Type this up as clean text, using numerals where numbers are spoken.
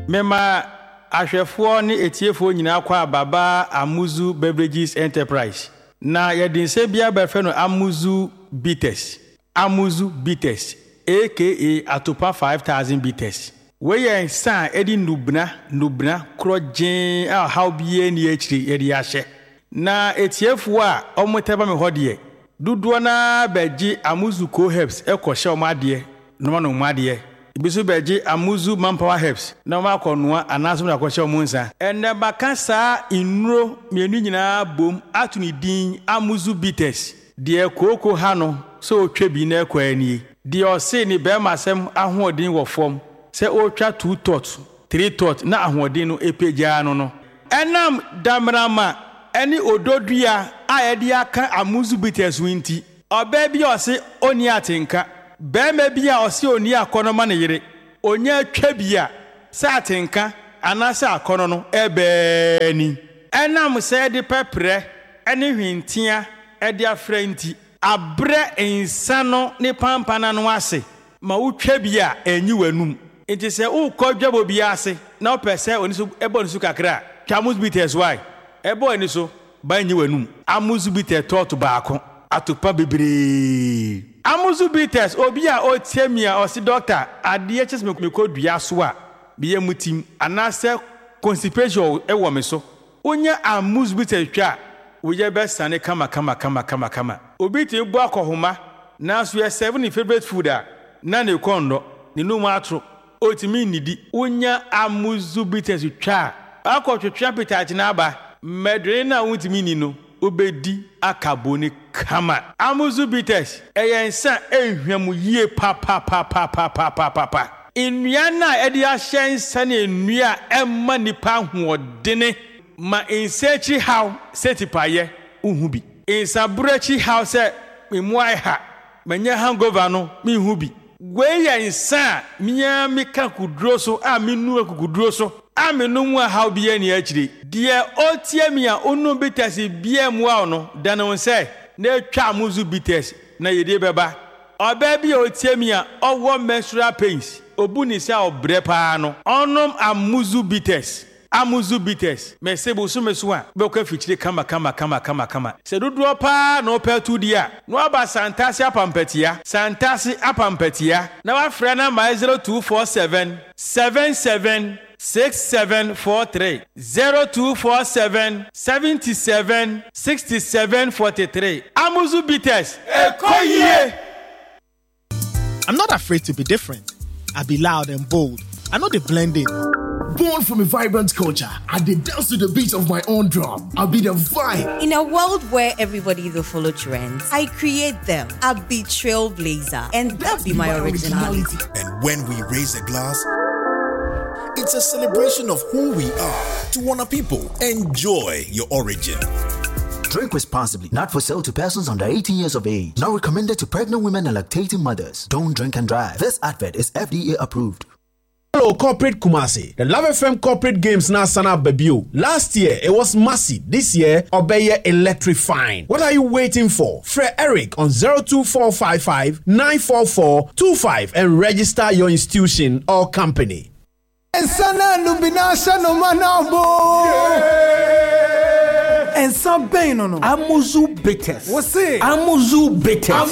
Mema ahwefo ne etiefo nyina kwa baba Amuzu Beverages Enterprise. Na yedinse bia befe no Amuzu Bitters. Amuzu Bitters aka Atopa 5000 Bitters. We yen san edi nubna krojen a how bie ni akiri yedi ahye. Na etiefo a omoteba me hodie. Duduo na beji Amuzu Co Herbs ekohye omade no no omade. Ibisu beji Amuzu Manpower Herbs na ma konoa anaso na akohye omunsa. Enne baka saa inuro mienu nyina bom atuni din Amuzu Bitters. De koko ha no so otwa bi na ekwani. De ose ni be masem ahoodin wo fom. Se otwa 2 tot 3 tot na ahoodin no epeja no. Enam damrama eni ododua a yedi aka Amuzu Bitters winti. Oba bi ose oni atenka. Bema bi a ose oni akonoma ne yire. Onya atwa bi a sa atenka anasa akono no ebeni. Enam se de pepre eni hwintia edi afrenti abre insano ne pampana no ase ma utwa bi a enyi wanum enti se ukodwabo bi ase na opese oni so ebo ni so kakra Amuzu Bitters why ebo ni so ba enyi wanum Amuzu Bitters tot baako atopa bebre Amuzu Bitters obi a otiamia osi doctor ade ches me kodua so a biye mutim anase constipation ewo me so onya Amuzu Bitters twa Uye besane kama. Obi te bu akohoma na so ye 7 favorite food a na ne kondo ne no matro otimi nidi unya Amuzu Bitters twa akotwetwa pitach na aba medre na utimi ni no obedi akaboni kama Amuzu Bitters eyensa ehwam yie pa enua na edi ahyensa na enua emma nipa hoodene ma insechi how setipaye uhubi insabrechi how se memuai ha manya hangover no mi hubi we ya insa miya mika kudro so a minu akudro so a menu mu how bia ni akire de otie mi a onu Bitters bia mu a no dano se na twa Amuzu Bitters na yede beba oba bia otie mi a owo menstrual pains obuni se obre pa no onom Amuzu Bitters Amuzu Bitters mesebo so meso be ko fichire kama se dudu pa no petu dia no aba santasi apampatia na wa frɛ na 0247 776743 0247 77 6743 Amuzu Bitters ekoyie. I'm not afraid to be different. I be loud and bold. I know the blending. Born from a vibrant culture, I did dance to the beat of my own drum. I'll be the vibe. In a world where everybody will follow trends, I create them. I'll be trailblazer, and that'll be my originality. And when we raise a glass, it's a celebration of who we are. To honor people, enjoy your origin. Drink responsibly. Not for sale to persons under 18 years of age. Not recommended to pregnant women and lactating mothers. Don't drink and drive. This advert is FDA approved. Hello, Corporate Kumasi. The Love FM Corporate Games now sana Babio. Last year, it was massive. This year, Obeye electrifying. What are you waiting for? Fred Eric on 02455 944 25 and register your institution or company. And some pain on Amuzu Bitters. What's it? Amuzu Bitters.